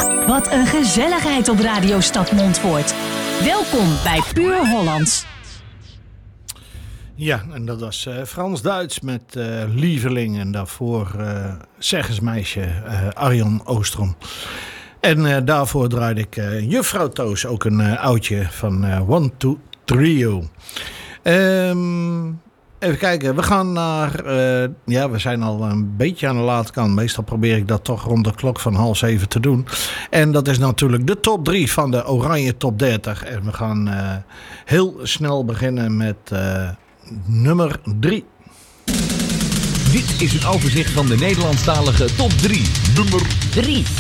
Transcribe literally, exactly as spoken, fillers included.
Wat een gezelligheid op Radio Stad Montfoort. Welkom bij Puur Hollands. Ja, en dat was uh, Frans-Duits met uh, Lieveling. En daarvoor uh, Zeggersmeisje uh, Arjan Oostrom. En uh, daarvoor draaide ik uh, Juffrouw Toos, ook een uh, oudje van uh, One, Two, Trio. Um, even kijken, we gaan naar... Uh, ja, we zijn al een beetje aan de late kant. Meestal probeer ik dat toch rond de klok van half zeven te doen. En dat is natuurlijk de top drie van de Oranje Top dertig. En we gaan uh, heel snel beginnen met uh, nummer drie. Dit is een overzicht van de Nederlandstalige top drie. Nummer drie.